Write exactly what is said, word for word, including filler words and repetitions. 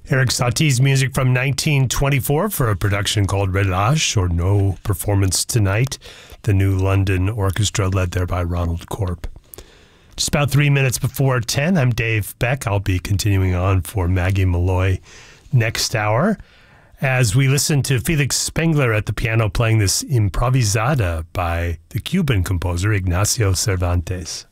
Eric Satie's music from nineteen twenty-four for a production called Relâche, or No Performance Tonight, the New London Orchestra led there by Ronald Corp. Just about three minutes before ten, I'm Dave Beck. I'll be continuing on for Maggie Malloy next hour as we listen to Felix Spengler at the piano playing this Improvisada by the Cuban composer Ignacio Cervantes.